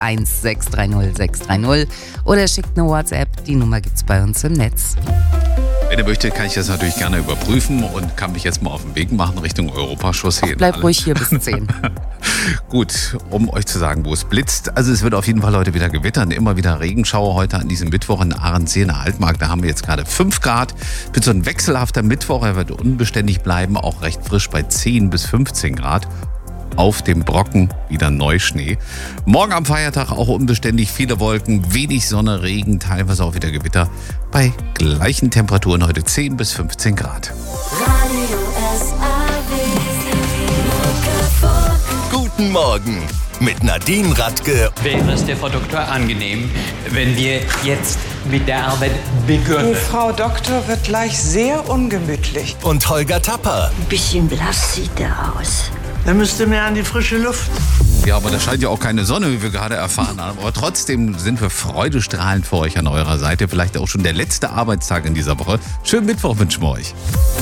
630 630 oder schickt eine WhatsApp. Die Nummer gibt's bei uns im Netz. Wenn ihr möchtet, kann ich das natürlich gerne überprüfen und kann mich jetzt mal auf den Weg machen Richtung Europachaussee. Bleib ruhig hier bis 10. Gut, um euch zu sagen, wo es blitzt. Also es wird auf jeden Fall heute wieder gewittern, immer wieder Regenschauer heute an diesem Mittwoch in Ahrensee in der Altmark. Da haben wir jetzt gerade 5 Grad. Wird so ein wechselhafter Mittwoch, er wird unbeständig bleiben, auch recht frisch bei 10 bis 15 Grad. Auf dem Brocken wieder Neuschnee. Morgen am Feiertag auch unbeständig, viele Wolken, wenig Sonne, Regen, teilweise auch wieder Gewitter. Bei gleichen Temperaturen heute 10 bis 15 Grad. Guten Morgen mit Nadine Radke. Wäre es der Frau Doktor angenehm, wenn wir jetzt mit der Arbeit beginnen? Die Frau Doktor wird gleich sehr ungemütlich. Und Holger Tapper. Ein bisschen blass sieht er aus. Da müsste mehr an die frische Luft. Ja, aber da scheint ja auch keine Sonne, wie wir gerade erfahren haben. Aber trotzdem sind wir freudestrahlend für euch an eurer Seite. Vielleicht auch schon der letzte Arbeitstag in dieser Woche. Schönen Mittwoch wünschen wir euch.